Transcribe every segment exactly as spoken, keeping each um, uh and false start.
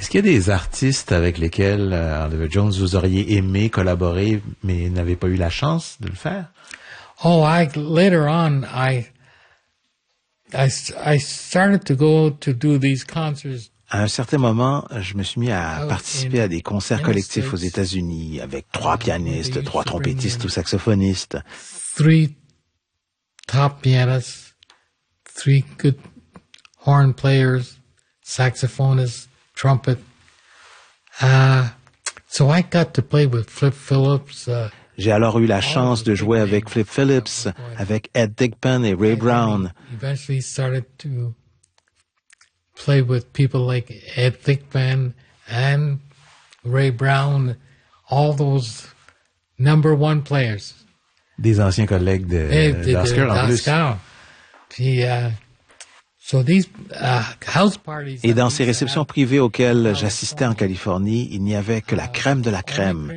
Est-ce qu'il y a des artistes avec lesquels euh, Oliver Jones vous auriez aimé collaborer, mais n'avez pas eu la chance de le faire? Oh, I later on, I, I, I started to go to do these concerts. À un certain moment, je me suis mis à participer à des concerts collectifs aux États-Unis avec trois pianistes, trois trompettistes ou saxophonistes. Three top pianists, three good horn players, saxophonists, trumpet. Uh, so I got to play with Flip Phillips. Uh, J'ai alors eu la chance de jouer avec Flip Phillips, avec Ed Thigpen et Ray Brown. Eventually started to play with people like Ed Thigpen and Ray Brown, all those number one players. Des anciens collègues de d'Oscar en plus. Puis, uh, so these, uh, house parties et dans ces réceptions privées auxquelles j'assistais en Californie, il n'y avait que la crème de la crème.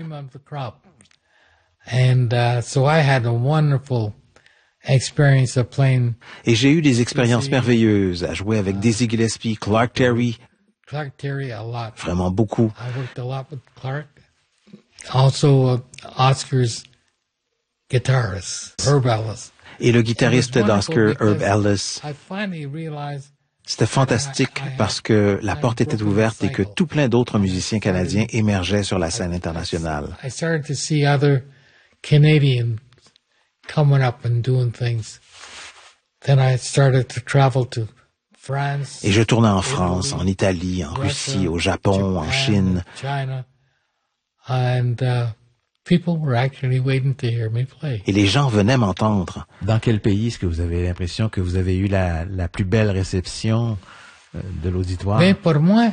And uh, so I had a wonderful experience of playing. Et j'ai eu des expériences merveilleuses à jouer avec Dizzy Gillespie, Clark Terry. Clark Terry a lot. Vraiment beaucoup. I worked a lot with Clark. Also, uh, Oscar's guitarist, Herb Ellis. Et le guitariste d'Oscar, Herb Ellis. I finally realized C'était fantastique parce que la porte était ouverte et que tout plein d'autres musiciens canadiens émergeaient sur la scène internationale. I started to see other Canadians coming up and doing things. Then I started to travel to France. Et je tournais en France, en Italie, en Russie, au Japon, en Chine. China. And uh, people were actually waiting to hear me play. Et les gens venaient m'entendre. Dans quel pays est-ce que vous avez l'impression que vous avez eu la, la plus belle réception euh, de l'auditoire? Mais pour moi,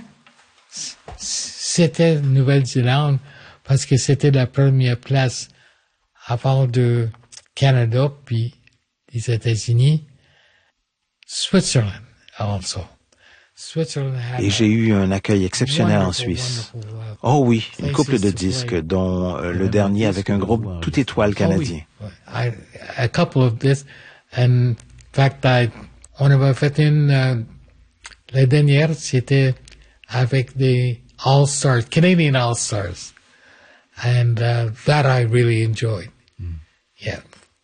c'était Nouvelle-Zélande parce que c'était la première place avant de Canada puis des États-Unis. Switzerland also. Et j'ai eu un accueil exceptionnel en Suisse. Oh oui, une couple de disques, dont euh, le dernier avec un groupe tout étoile canadien. I, a couple of this, and in fact, I, on avait fait une, uh, la dernière, c'était avec des All-Stars, Canadian All-Stars. And uh, that I really enjoyed. Mm. Yeah.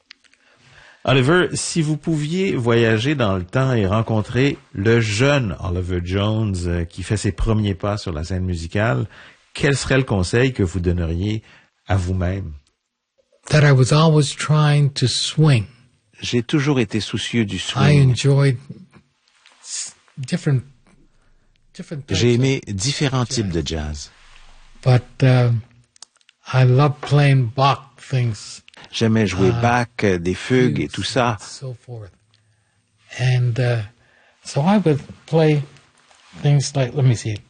Oliver, si vous pouviez voyager dans le temps et rencontrer le jeune Oliver Jones euh, qui fait ses premiers pas sur la scène musicale, quel serait le conseil que vous donneriez à vous-même? That I was always trying to swing. J'ai toujours été soucieux du swing. I enjoyed different, different J'ai aimé différents types de jazz. But uh, I love playing Bach things. J'aimais jouer uh, Bach, des fugues et tout ça. So forth. And uh, so I would play things like, let me see,